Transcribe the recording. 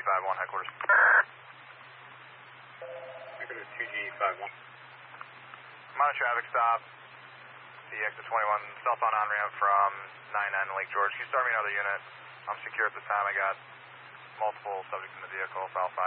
2G51, headquarters. Go to 2G51. I'm on a traffic stop. The exit 21, southbound on ramp from 99 Lake George. Can you start me another unit? I'm secure at this time. I got multiple subjects in the vehicle, South 5.